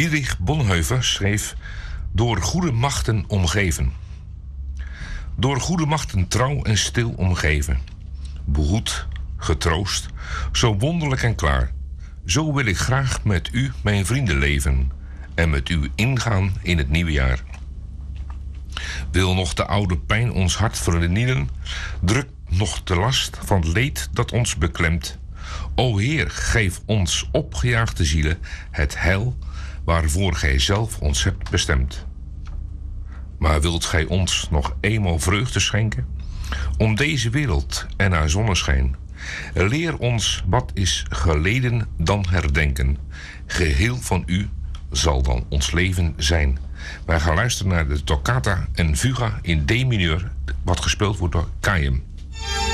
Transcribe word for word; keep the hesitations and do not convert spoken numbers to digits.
Dietrich Bonhoeffer schreef: door goede machten omgeven. Door goede machten trouw en stil omgeven. Behoed, getroost, zo wonderlijk en klaar. Zo wil ik graag met u, mijn vrienden, leven en met u ingaan in het nieuwe jaar. Wil nog de oude pijn ons hart vernielen? Drukt nog de last van het leed dat ons beklemt? O Heer, geef ons opgejaagde zielen het heil waarvoor gij zelf ons hebt bestemd. Maar wilt gij ons nog eenmaal vreugde schenken? Om deze wereld en haar zonneschijn. Leer ons wat is geleden dan herdenken. Geheel van u zal dan ons leven zijn. Wij gaan luisteren naar de toccata en fuga in D mineur, wat gespeeld wordt door K M.